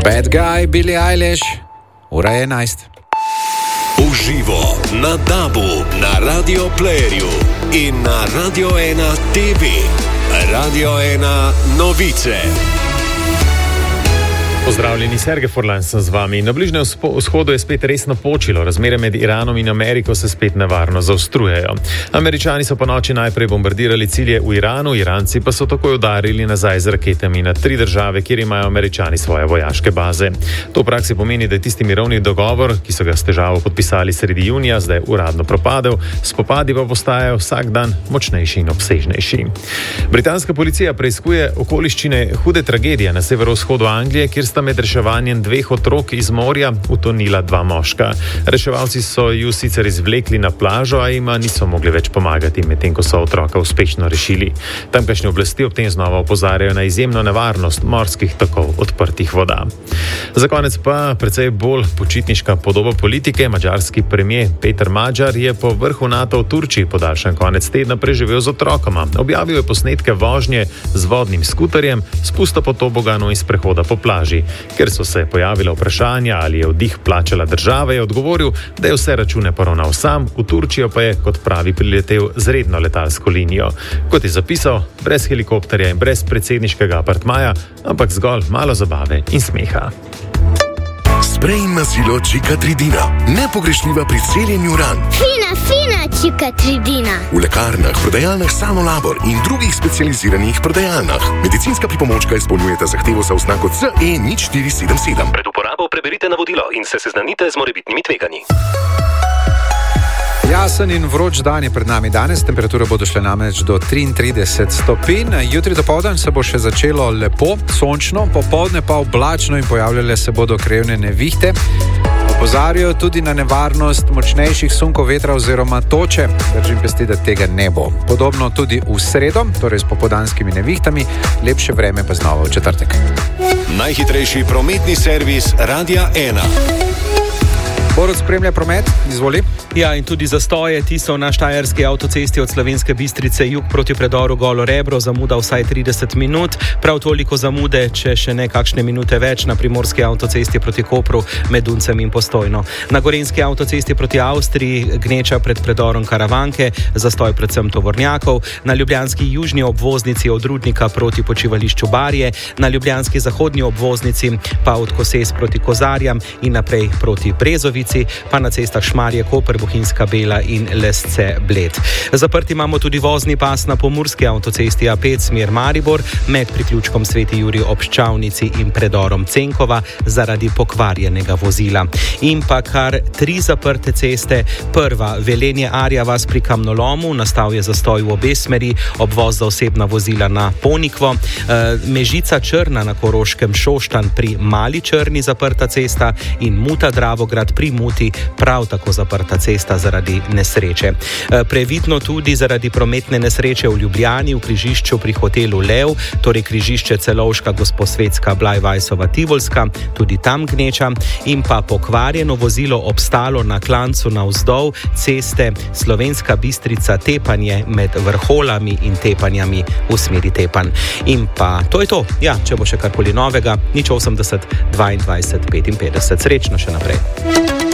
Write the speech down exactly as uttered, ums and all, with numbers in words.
Bad Guy, Billie Eilish, ura je enajst. Uživo na Dabu, na Radio Playerju in na Radio ena T V. Radio ena novice. Pozdravljeni, Sergej Furlan sem z vami. Na Bližnjem vzhodu je spet resno počilo. Razmere med Iranom in Ameriko se spet nevarno zaostrujejo. Američani so po noči najprej bombardirali cilje v Iranu, Iranci pa so takoj udarili nazaj z raketami na tri države, kjer imajo Američani svoje vojaške baze. To v praksi pomeni, da je tisti mirovni dogovor, ki so ga s težavo podpisali sredi junija, zdaj uradno propadel, spopadi pa postajajo vsak dan močnejši in obsežnejši. Britanska policija preiskuje okoliščine hude tragedije na severovzhodu Anglije, kjer sta med reševanjem dveh otrok iz morja utonila dva moška. Reševalci so ju sicer izvlekli na plažo, a jima niso mogli več pomagati, medtem ko so otroka uspešno rešili. Tamkajšnje oblasti ob tem znova opozarjajo na izjemno nevarnost morskih tokov odprtih voda. Za konec pa precej bolj počitniška podoba politike. Madžarski premier Peter Magyar je po vrhu NATO v Turčiji podaljšan konec tedna preživel z otrokoma. Objavil je posnetke vožnje z vodnim skuterjem, spusta po toboganu in sprehoda po plaži. Ker so se pojavila vprašanja, ali je vdih plačala država, je odgovoril, da je vse račune poravnal sam, v Turčijo pa je, kot pravi, priletel z redno letalsko linijo. Kot je zapisal, brez helikopterja in brez predsedniškega apartmaja, ampak zgolj malo zabave in smeha. Sprej in mazilo Čikatridina. Nepogrešljiva pri celjenju ran. Fina, fina Čikatridina. V lekarnah, prodajalnah Sanolabor in drugih specializiranih prodajalnah. Medicinska pripomočka izpolnjujeta zahtevo za oznako C E nič štiri sedem sedem. Pred uporabo preberite navodilo in se seznanite z morebitnimi tveganji. Jasen in vroč dan je pred nami danes, temperature bodo šle namreč do triintrideset stopinj. Jutri dopoldan se bo še začelo lepo, sončno, popoldne pa oblačno in pojavljale se bodo krajevne nevihte. Opozarjajo tudi na nevarnost močnejših sunkov vetra oziroma toče. Držim pesti, da tega ne bo. Podobno tudi v sredo, torej s popoldanskimi nevihtami, lepše vreme pa znova v četrtek. Najhitrejši prometni servis Radia ena. Borut spremlja promet, izvoli. Ja, in tudi zastoje, ti so na štajerski avtocesti od Slovenske Bistrice jug proti predoru Golo Rebro, zamuda vsaj trideset minut, prav toliko zamude, če še ne kakšne minute več, na primorski avtocesti proti Kopru med Duncem in Postojno. Na gorenjski avtocesti proti Avstriji gneča pred predorom Karavanke, zastoj predvsem tovornjakov, na ljubljanski južni obvoznici od Rudnika proti počivališču Barje, na ljubljanski zahodni obvoznici pa od Koses proti Kozarjam in naprej proti Brezovici, pa na cestah Šmarje, Koper, Bohinjska Bela in Lesce Bled. Zaprt imamo tudi vozni pas na pomurski avtocesti A pet smer Maribor med priključkom Sveti Jurij ob Ščavnici in predorom Cenkova zaradi pokvarjenega vozila. In pa kar tri zaprte ceste. Prva, Velenje Arja vas pri Kamnolomu, nastal je zastoj v obe smeri, obvoz za osebna vozila na Ponikvo. E, Mežica Črna na Koroškem, Šoštanj pri Mali Črni zaprta cesta in Muta Dravograd pri Muti prav tako zaprta cesta zaradi nesreče. Previdno tudi zaradi prometne nesreče v Ljubljani v križišču pri hotelu Lev, torej križišče Celovška, Gosposvetska, Blajvajsova, Tivolska, tudi tam gneča, in pa pokvarjeno vozilo obstalo na klancu navzdol ceste Slovenska Bistrica Tepanje med Vrholami in Tepanjami v smeri Tepanj. In pa to je to. Ja, če bo še karkoli novega, nič osemdeset dvaindvajset petinpetdeset. Srečno še naprej.